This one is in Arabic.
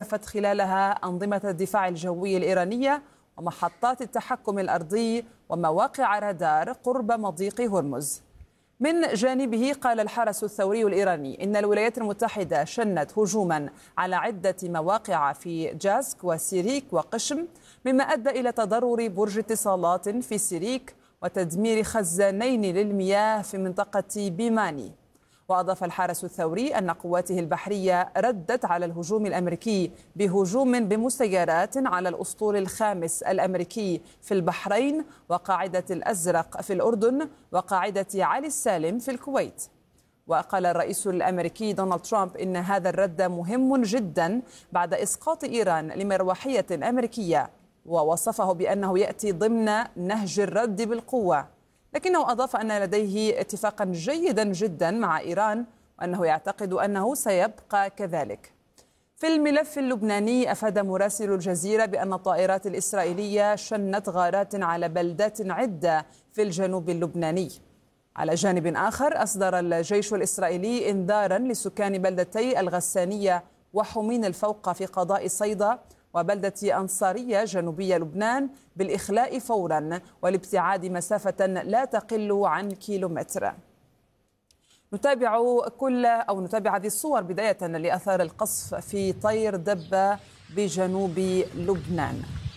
استهدفت خلالها أنظمة الدفاع الجوي الإيرانية ومحطات التحكم الأرضي ومواقع رادار قرب مضيق هرمز. من جانبه قال الحرس الثوري الإيراني إن الولايات المتحدة شنت هجوما على عدة مواقع في جاسك وسيريك وقشم، مما أدى إلى تضرر برج اتصالات في سيريك وتدمير خزانين للمياه في منطقة بيماني. وأضاف الحرس الثوري أن قواته البحرية ردت على الهجوم الأمريكي بهجوم بمسيرات على الأسطول الخامس الأمريكي في البحرين وقاعدة الأزرق في الأردن وقاعدة علي السالم في الكويت. وقال الرئيس الأمريكي دونالد ترامب إن هذا الرد مهم جدا بعد إسقاط إيران لمروحية أمريكية، ووصفه بأنه يأتي ضمن نهج الرد بالقوة، لكنه أضاف أن لديه اتفاقا جيدا جدا مع إيران وأنه يعتقد أنه سيبقى كذلك. في الملف اللبناني أفاد مراسل الجزيرة بأن الطائرات الإسرائيلية شنت غارات على بلدات عدة في الجنوب اللبناني. على جانب آخر أصدر الجيش الإسرائيلي إنذارا لسكان بلدتي الغسانية وحمين الفوق في قضاء صيدا وبلدة أنصارية جنوبية لبنان بالإخلاء فورا والابتعاد مسافة لا تقل عن كيلومتر. نتابع هذه الصور بداية لأثار القصف في طير دبة بجنوب لبنان.